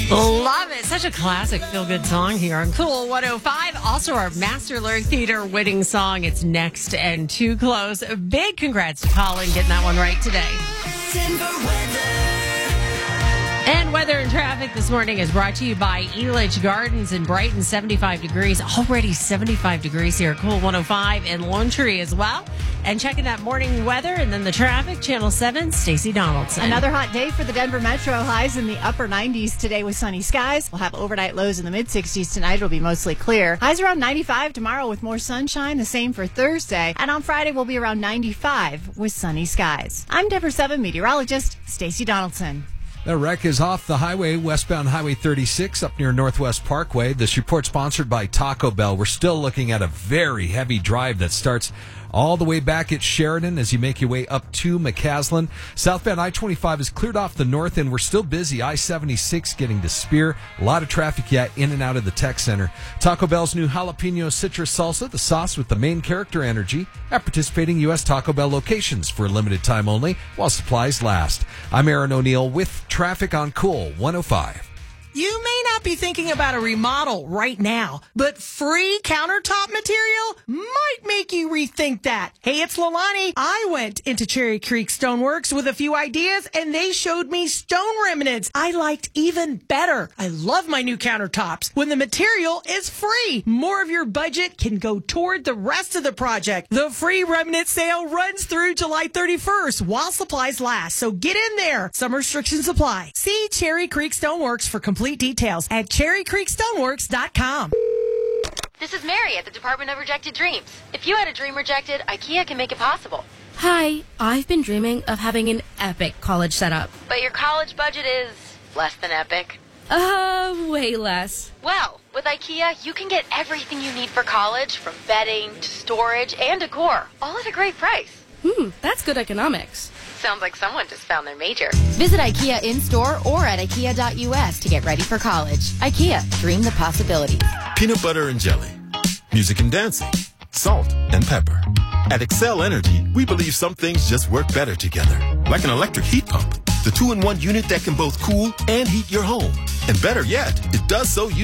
Love it. Such a classic feel-good song here on Cool 105. Also, our Master Lyric Theater winning song. It's Next and Too Close. A big congrats to Colin getting that one right today. And weather and traffic this morning is brought to you by Elitch Gardens in Brighton, 75 degrees. Already 75 degrees here at Cool 105 and Lone Tree as well. And checking that morning weather and then the traffic, Channel 7, Stacey Donaldson. Another hot day for the Denver Metro. Highs in the upper 90s today with sunny skies. We'll have overnight lows in the mid-60s tonight. It'll be mostly clear. Highs around 95 tomorrow with more sunshine. The same for Thursday. And on Friday, we'll be around 95 with sunny skies. I'm Denver 7 meteorologist Stacey Donaldson. The wreck is off the highway, westbound Highway 36 up near Northwest Parkway. This report sponsored by Taco Bell. We're still looking at a very heavy drive that starts all the way back at Sheridan as you make your way up to McCaslin. Southbound I-25 is cleared off the north end. We're still busy. I-76 getting to Spear. A lot of traffic yet in and out of the tech center. Taco Bell's new jalapeno citrus salsa, the sauce with the main character energy, at participating U.S. Taco Bell locations for a limited time only while supplies last. I'm Aaron O'Neill with traffic on Cool 105. You may not be thinking about a remodel right now, but free countertop material might make you rethink that. Hey, it's Lalani. I went into Cherry Creek Stoneworks with a few ideas, and they showed me stone remnants I liked even better. I love my new countertops when the material is free. More of your budget can go toward the rest of the project. The free remnant sale runs through July 31st while supplies last, so get in there. Some restrictions apply. See Cherry Creek Stoneworks for complete details at cherrycreekstoneworks.com. This is Mary at the Department of Rejected Dreams. If you had a dream rejected, IKEA can make it possible. Hi, I've been dreaming of having an epic college setup. But your college budget is less than epic. Way less. Well, with IKEA, you can get everything you need for college, from bedding to storage and decor, all at a great price. That's good economics. Sounds like someone just found their major. Visit IKEA in-store or at IKEA.us to get ready for college. IKEA, dream the possibilities. Peanut butter and jelly, music and dancing, salt and pepper. At Excel Energy, we believe some things just work better together. Like an electric heat pump, the 2-in-1 unit that can both cool and heat your home. And better yet, it does so